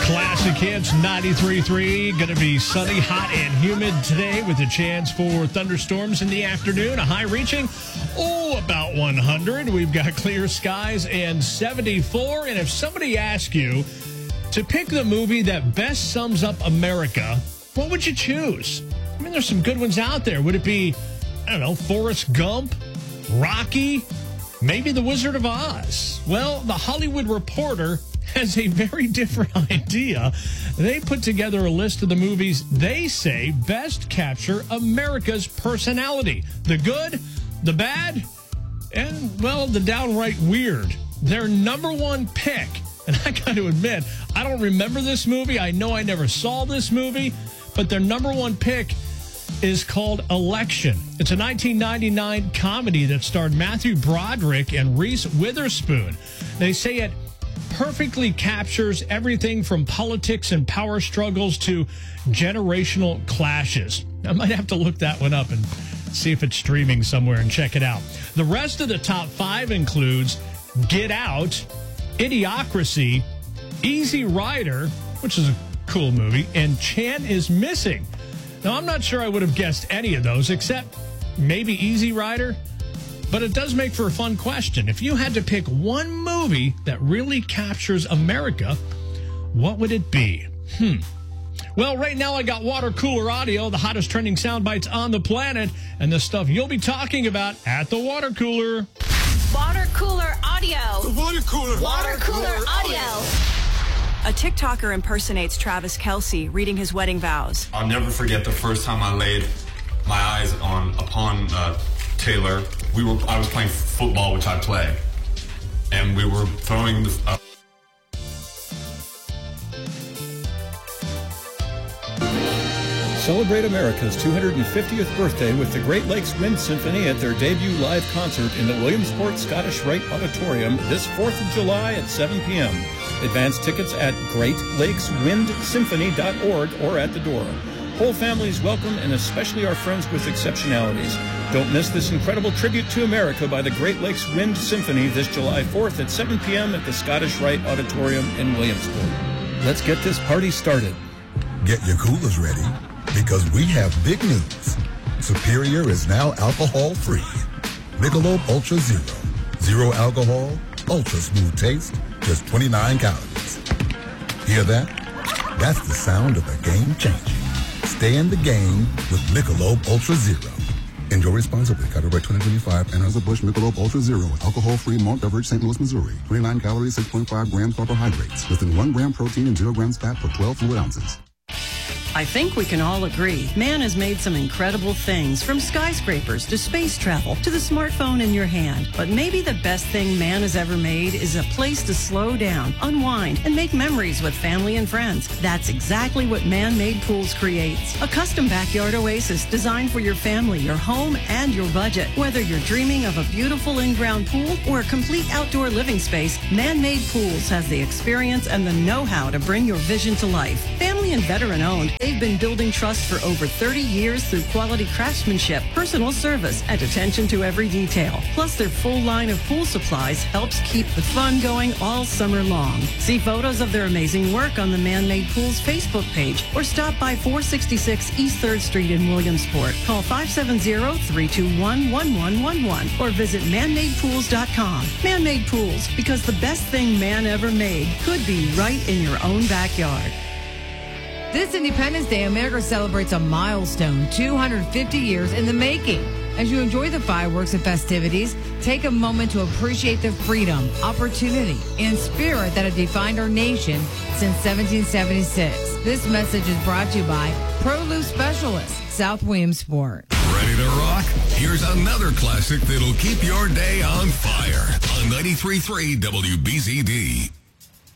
Classic Hits 93.3. Going to be sunny, hot, and humid today with a chance for thunderstorms in the afternoon. A high reaching, about 100. We've got clear skies and 74. And if somebody asks you to pick the movie that best sums up America, what would you choose? I mean, there's some good ones out there. Would it be, Forrest Gump, Rocky, maybe The Wizard of Oz? Well, The Hollywood Reporter has a very different idea. They put together a list of the movies they say best capture America's personality. The good, the bad, and, the downright weird. Their number one pick, and I got to admit, I don't remember this movie. I know I never saw this movie, but their number one pick is called Election. It's a 1999 comedy that starred Matthew Broderick and Reese Witherspoon. They say it perfectly captures everything from politics and power struggles to generational clashes. I might have to look that one up and see if it's streaming somewhere and check it out. The rest of the top 5 includes Get Out, Idiocracy, Easy Rider, which is a cool movie, and Chan is Missing. Now, I'm not sure I would have guessed any of those, except maybe Easy Rider. But it does make for a fun question. If you had to pick one movie that really captures America, what would it be? Well, right now I got Water Cooler Audio, the hottest trending sound bites on the planet, and the stuff you'll be talking about at the Water Cooler. Water Cooler Audio. The Water Cooler. Water Cooler Audio. A TikToker impersonates Travis Kelce reading his wedding vows. I'll never forget the first time I laid my eyes upon Taylor. I was playing football, which I play, and we were throwing this up. Celebrate America's 250th birthday with the Great Lakes Wind Symphony at their debut live concert in the Williamsport Scottish Rite Auditorium this 4th of July at 7 p.m. Advance tickets at greatlakeswindsymphony.org or at the door. Whole families welcome, and especially our friends with exceptionalities. Don't miss this incredible tribute to America by the Great Lakes Wind Symphony this July 4th at 7 p.m. at the Scottish Rite Auditorium in Williamsport. Let's get this party started. Get your coolers ready, because we have big news. Superior is now alcohol-free. Michelob Ultra Zero. Zero alcohol, ultra smooth taste, just 29 calories. Hear that? That's the sound of a game changer. Stay in the game with Michelob Ultra Zero. Enjoy responsibly. Copyright 2025. Anheuser-Busch Michelob Ultra Zero. Alcohol-free malt beverage, St. Louis, Missouri. 29 calories, 6.5 grams carbohydrates. Less than 1 gram protein and 0 grams fat per 12 fluid ounces. I think we can all agree, man has made some incredible things, from skyscrapers to space travel to the smartphone in your hand. But maybe the best thing man has ever made is a place to slow down, unwind, and make memories with family and friends. That's exactly what Man-Made Pools creates. A custom backyard oasis designed for your family, your home, and your budget. Whether you're dreaming of a beautiful in-ground pool or a complete outdoor living space, Man-Made Pools has the experience and the know-how to bring your vision to life. Family and veteran-owned, they've been building trust for over 30 years through quality craftsmanship, personal service, and attention to every detail. Plus, their full line of pool supplies helps keep the fun going all summer long. See photos of their amazing work on the Man-Made Pools Facebook page or stop by 466 East 3rd Street in Williamsport. Call 570-321-1111 or visit manmadepools.com. Man-Made Pools, because the best thing man ever made could be right in your own backyard. This Independence Day, America celebrates a milestone, 250 years in the making. As you enjoy the fireworks and festivities, take a moment to appreciate the freedom, opportunity, and spirit that have defined our nation since 1776. This message is brought to you by Produce Specialists, South Williamsport. Ready to rock? Here's another classic that'll keep your day on fire on 93.3 WBZD.